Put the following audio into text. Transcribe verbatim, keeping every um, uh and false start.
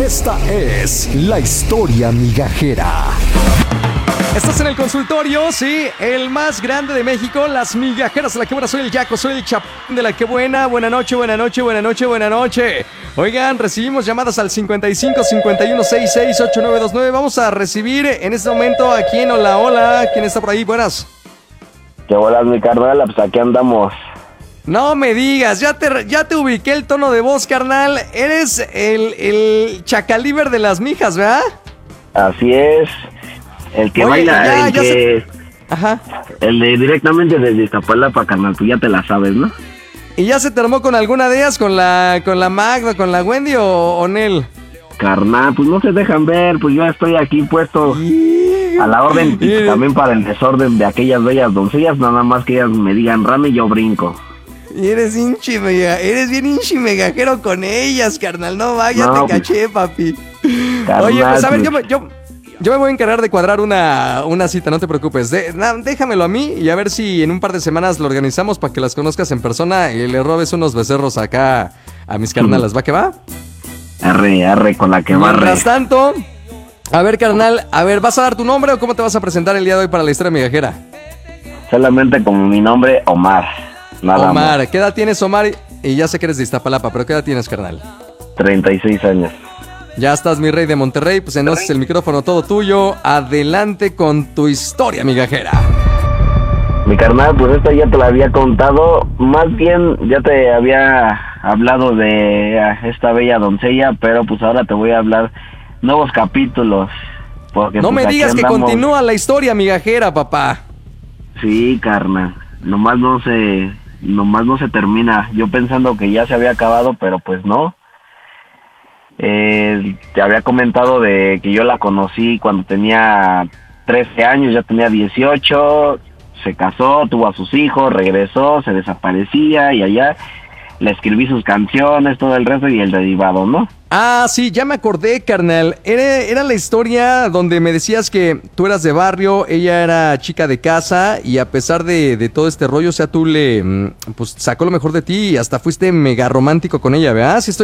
Esta es la historia migajera. Estás en el consultorio, sí, el más grande de México, las migajeras de la que buena. Soy el Yaco, soy el chapón de la que buena. Buena noche, buena noche, buena noche, buena noche. Oigan, recibimos llamadas al cincuenta y cinco, cincuenta y uno, sesenta y seis, ochenta y nueve veintinueve. Vamos a recibir en este momento a quién. Hola, hola, ¿quién está por ahí? Buenas. ¿Qué bolas, mi carnal? Pues aquí andamos. No me digas, ya te, ya te ubiqué el tono de voz, carnal. Eres el, el chacalíber de las mijas, ¿verdad? Así es. El que Oye, baila, ya, el ya que... se... Ajá. El de directamente desde Iztapalapa, carnal, tú ya te la sabes, ¿no? ¿Y ya se te armó con alguna de ellas? ¿Con la, con la Magda, con la Wendy o, o Nel? Carnal, pues no se dejan ver, pues yo estoy aquí puesto a la orden y pues también para el desorden de aquellas bellas doncellas, nada más que ellas me digan rame y yo brinco. Y eres hinchi mega, eres bien hinchi megajero con ellas, carnal, no vaya, No, te pues, caché, papi. Carnal, Oye, pues a ver, pues, yo me, yo, yo me voy a encargar de cuadrar una, una cita, no te preocupes. De, na, déjamelo a mí y a ver si en un par de semanas lo organizamos para que las conozcas en persona y le robes unos becerros acá a mis carnalas, ¿va que va? Arre, arre, con la que barre. Mientras tanto, a ver, carnal, a ver, ¿vas a dar tu nombre o cómo te vas a presentar el día de hoy para la historia migajera? Solamente como mi nombre, Omar. Nada Omar, más. ¿qué edad tienes, Omar? Y ya sé que eres de Iztapalapa, pero ¿qué edad tienes, carnal? treinta y seis años. Ya estás, mi rey de Monterrey, pues entonces el micrófono todo tuyo. Adelante con tu historia migajera. Mi carnal, pues esta ya te la había contado, más bien ya te había hablado de esta bella doncella, pero pues ahora te voy a hablar nuevos capítulos. Porque, No pues, me digas aquí que andamos. continúa la historia migajera, papá. Sí, carnal, nomás no se, nomás no se termina. Yo pensando que ya se había acabado, pero pues no. Eh, te había comentado de que yo la conocí cuando tenía trece años, ya tenía dieciocho, se casó, tuvo a sus hijos, regresó, se desaparecía y allá le escribí sus canciones, todo el resto y el derivado, ¿no? Ah, sí, ya me acordé, carnal. Era, era la historia donde me decías que tú eras de barrio, ella era chica de casa y a pesar de, de todo este rollo, o sea, tú le, mm, pues sacó lo mejor de ti y hasta fuiste mega romántico con ella, ¿verdad? Sí, estoy